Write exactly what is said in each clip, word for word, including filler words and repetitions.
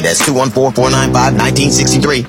three. That's two one four, four nine five, one nine six three.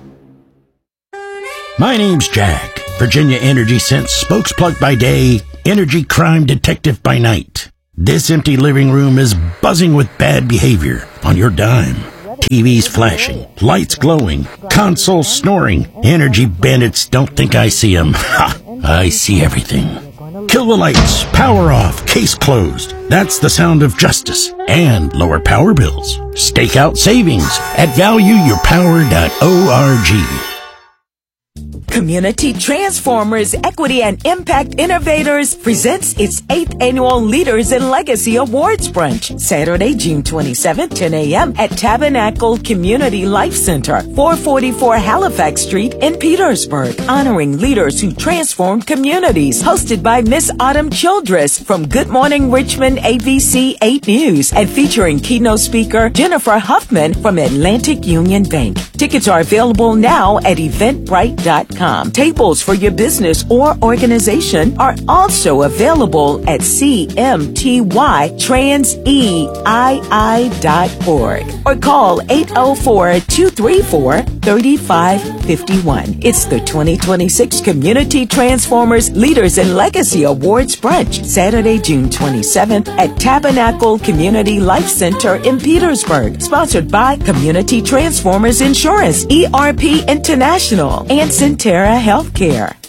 My name's Jack, Virginia Energy Sense spokesplug by day, energy crime detective by night. This empty living room is buzzing with bad behavior on your dime. T Vs flashing, lights glowing, consoles snoring. Energy bandits don't think I see them. Ha! I see everything. Kill the lights, power off, case closed. That's the sound of justice and lower power bills. Stake out savings at value your power dot org. Community Transformers Equity and Impact Innovators presents its eighth annual Leaders in Legacy Awards Brunch, Saturday, June twenty-seventh, ten a.m. at Tabernacle Community Life Center, four forty-four Halifax Street in Petersburg, honoring leaders who transformed communities. Hosted by Miss Autumn Childress from Good Morning Richmond A B C eight News and featuring keynote speaker Jennifer Huffman from Atlantic Union Bank. Tickets are available now at eventbrite dot com. Tables for your business or organization are also available at c m t y trans e i i dot org or call eight oh four, two three four, three five five one. It's the twenty twenty-six Community Transformers Leaders in Legacy Awards Brunch, Saturday, June twenty-seventh at Tabernacle Community Life Center in Petersburg. Sponsored by Community Transformers Insurance, E R P International, and Centera Healthcare.